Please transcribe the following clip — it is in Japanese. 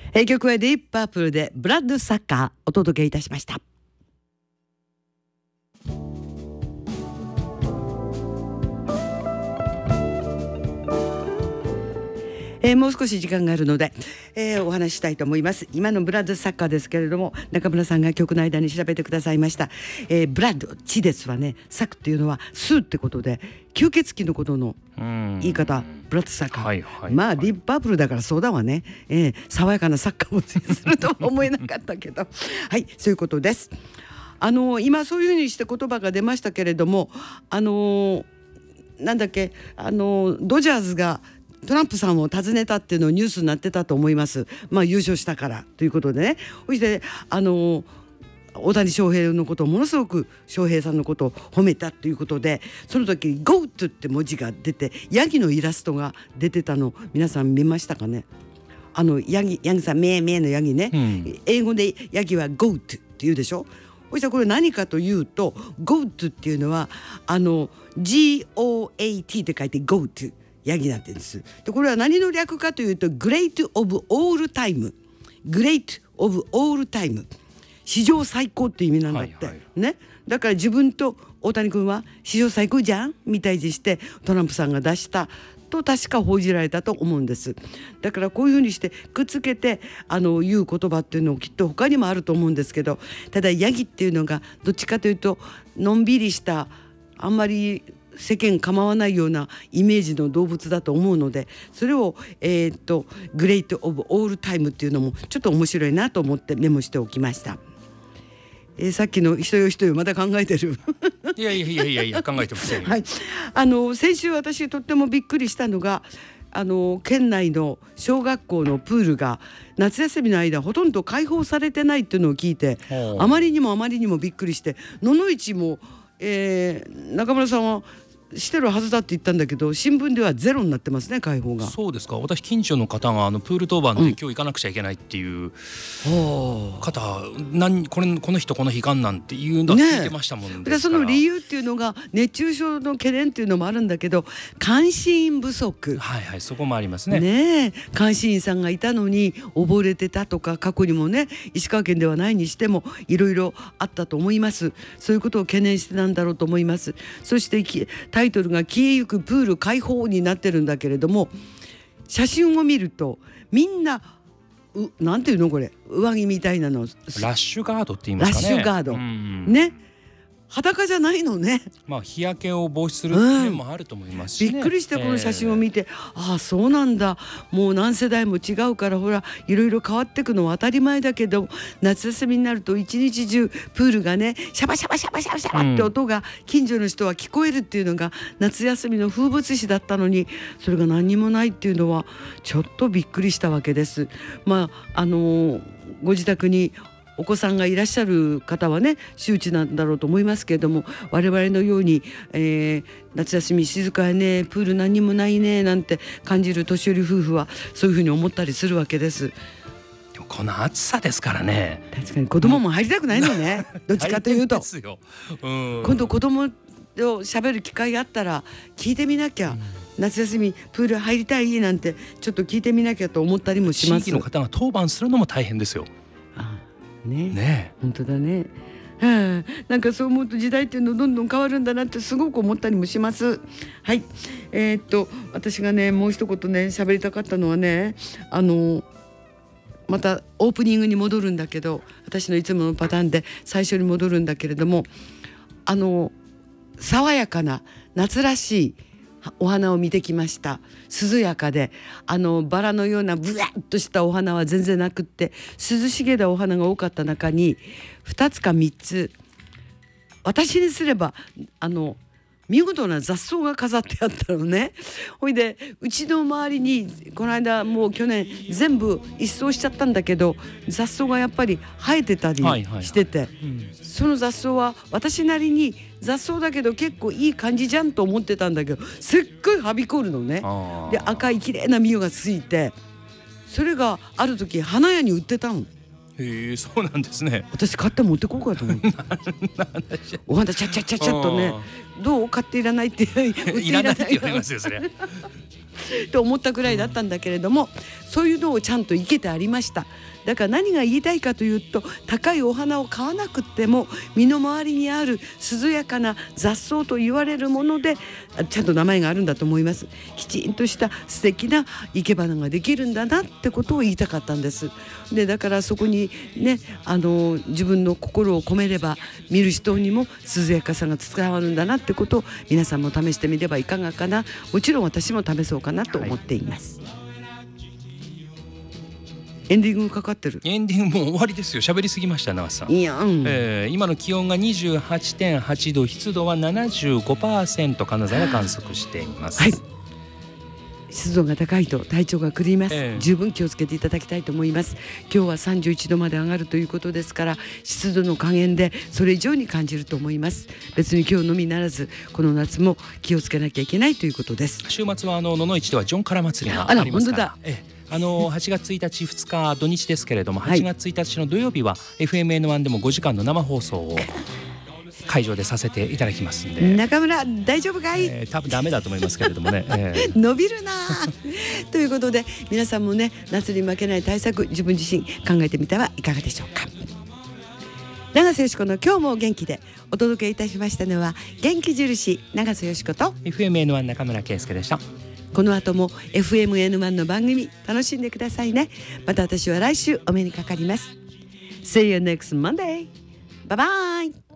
曲はディープパープルでブラッドサッカーお届けいたしました。もう少し時間があるので、お話ししたいと思います。今のブラッドサッカーですけれども、中村さんが曲の間に調べてくださいました。ブラッド、血ですわね。サックっていうのは吸うってことで、吸血鬼のことの言い方、ブラッドサッカー、 はいはいはい、 まあディープパープルだからそうだわね、爽やかなサッカーをするとは思えなかったけどはい、そういうことです。今そういうふうにして言葉が出ましたけれども、なんだっけ、ドジャースがトランプさんを訪ねたっていうのをニュースになってたと思います。まあ優勝したからということでね。そして大谷翔平のことをものすごく翔平さんのことを褒めたということで、その時 GOAT って文字が出てヤギのイラストが出てたの皆さん見ましたかね。ヤギさん、めーのヤギね、英語でヤギは GOAT って言うでしょ。そしたらこれ何かというと GOAT っていうのはGOAT って書いて GOATヤギなんて言うんです。でこれは何の略かというと Great of All Time、 Great of All Time、 史上最高って意味なんだって、ね。だから自分と大谷君は史上最高じゃんみたいにしてトランプさんが出したと確か報じられたと思うんです。だからこういうふうにしてくっつけて言う言葉っていうのをきっと他にもあると思うんですけど、ただヤギっていうのがどっちかというとのんびりしたあんまり世間構わないようなイメージの動物だと思うので、それをグレートオブオールタイムっていうのもちょっと面白いなと思ってメモしておきました。さっきの人よ人よまた考えてるいや考えてませんよ。 はい、先週私とってもびっくりしたのが県内の小学校のプールが夏休みの間ほとんど開放されてないっていうのを聞いて、あまりにもびっくりして、野々市も、中村さんはしてるはずだって言ったんだけど、新聞ではゼロになってますね、開放が。 そうですか。私近所の方がプール当番で今日行かなくちゃいけないっていう方、この人この日行かんなんていうのは聞いてましたもんで、その理由っていうのが熱中症の懸念っていうのもあるんだけど、監視員不足、 はいはい、そこもありますね。 ねえ、監視員さんがいたのに溺れてたとか、過去にもね、石川県ではないにしてもいろいろあったと思います。そういうことを懸念してなんだろうと思います。そしてタイトルが消えゆくプール開放になってるんだけれども、写真を見るとみんななんていうのこれ、上着みたいなの、 ラッシュガードって言いますかね。 ラッシュガード、ね、裸じゃないのね。 まあ日焼けを防止する面もあると思いますしね。 びっくりしてこの写真を見て、ああそうなんだ、もう何世代も違うから、ほらいろいろ変わっていくのは当たり前だけど、夏休みになると一日中プールがね、シャバシャバシャバシャバシャバって音が近所の人は聞こえるっていうのが夏休みの風物詩だったのに、それが何にもないっていうのはちょっとびっくりしたわけです。まあご自宅にお子さんがいらっしゃる方はね周知なんだろうと思いますけれども、我々のように、夏休み静かやね、プール何にもないねなんて感じる年寄り夫婦はそういうふうに思ったりするわけです。 でもこの暑さですからね。 確かに子供も入りたくないのね、どっちかというと。今度子供と喋る機会があったら聞いてみなきゃ、夏休みプール入りたいなんてちょっと聞いてみなきゃと思ったりもします。 地域の方が当番するのも大変ですよ。 ね、本当だね。なんかそう思うと時代っていうのどんどん変わるんだなってすごく思ったりもします。はい、私がねもう一言ね喋りたかったのはね、またオープニングに戻るんだけど、私のいつものパターンで最初に戻るんだけれども、爽やかな夏らしいお花を見てきました。涼やかでバラのようなブワッとしたお花は全然なくって、涼しげなお花が多かった中に2つか3つ、私にすれば見事な雑草が飾ってあったのね。ほいでうちの周りにこの間もう去年全部一掃しちゃったんだけど、雑草がやっぱり生えてたりしてて、その雑草は私なりに雑草だけど結構いい感じじゃんと思ってたんだけど、すっごいはびこるのね。で赤い綺麗な実がついて、それがある時花屋に売ってたの。 へえ、そうなんですね。 私買って持ってこうかと思ってお花ちゃっとね、どう買っていらないっていらないって言われますよそれと思ったくらいだったんだけれども、そういうのをちゃんと生けてありました。だから何が言いたいかというと、高いお花を買わなくっても身の回りにある涼やかな雑草と言われるものでちゃんと名前があるんだと思います。きちんとした素敵な生け花ができるんだなってことを言いたかったんです。でだからそこにね、自分の心を込めれば見る人にも涼やかさが伝わるんだなってことを皆さんも試してみればいかがかな。もちろん私も試そうかなと思っています。エンディングかかってる。 エンディングもう終わりですよ。喋りすぎました長瀬さん。 いや、 今の気温が 28.8 度、湿度は 75% 金沢が観測しています。 はい、湿度が高いと体調が狂います、十分気をつけていただきたいと思います。今日は31度まで上がるということですから、湿度の加減でそれ以上に感じると思います。別に今日のみならずこの夏も気をつけなきゃいけないということです。 週末は野々市ではジョンカラ祭りがありますから。8月1日2日土日ですけれども、8月1日の土曜日は FMN1 でも5時間の生放送を会場でさせていただきますんで、 中村大丈夫かい、 多分ダメだと思いますけれどもね、 伸びるなということで、皆さんもね、夏に負けない対策自分自身考えてみてはいかがでしょうか。長瀬よしこの今日も元気でお届けいたしましたのは、元気印長瀬よしこと FMN1 中村圭介でした。 この後も FMN1 の番組楽しんでくださいね。また私は来週お目にかかります。See you next Monday. Bye bye.